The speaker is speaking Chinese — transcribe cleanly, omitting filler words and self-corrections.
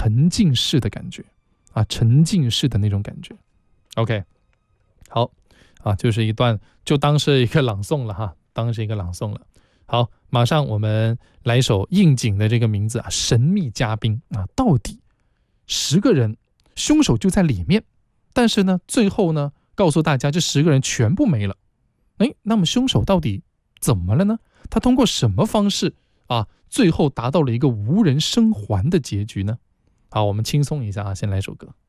沉浸式的感觉啊，沉浸式的那种感觉。OK， 好啊，就是一段就当是一个朗诵了哈，当是一个朗诵了。好，马上我们来一首应景的这个名字啊，神秘嘉宾啊，到底10个人，凶手就在里面，但是呢，最后呢，告诉大家这10个人全部没了。那么凶手到底怎么了呢？他通过什么方式啊，最后达到了一个无人生还的结局呢？好，我们轻松一下啊，先来首歌。